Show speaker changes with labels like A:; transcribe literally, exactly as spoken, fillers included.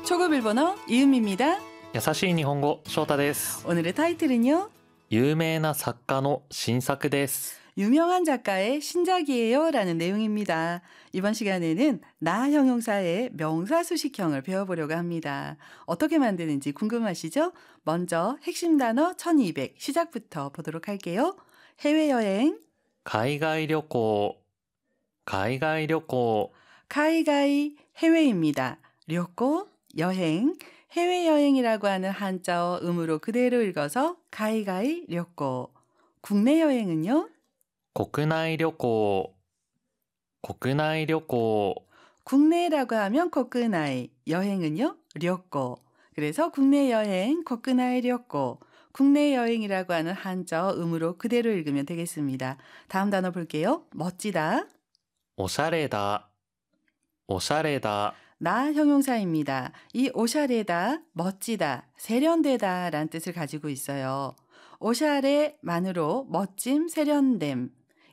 A: 초급 일본어 이음입니다.
B: 優しい日本語翔太です。
A: 오늘의 타이틀은요.
B: 有名な作家の新作です。
A: 유명한 작가의 신작이에요 라는 내용입니다. 이번 시간에는 나 형용사의 명사 수식형을 배워보려고 합니다. 어떻게 만드는지 궁금하시죠? 먼저 핵심 단어 천이백 시작부터 보도록 할게요. 해외여행,
B: 海外旅行、海外旅行、
A: 가이가이 해외입니다. 료코 여행, 해외여행이라고 하는 한자어 음으로 그대로 읽어서 가이가이 료코. 국내 여행은요?
B: 国内旅行、国内旅行、
A: 국내라고 하면 코크나이, 여행은요? 료코. 그래서 국내 여행, 코크나이 료코. 국내 여행이라고 하는 한자어 음으로 그대로 읽으면 되겠습니다. 다음 단어 볼게요. 멋지다.
B: おしゃれだ、おしゃれだ、
A: 나 형용사입니다. 이 오샤레다, 멋지다, 세련되다 라는 뜻을 가지고 있어요. 오샤레만으로 멋짐, 세련됨,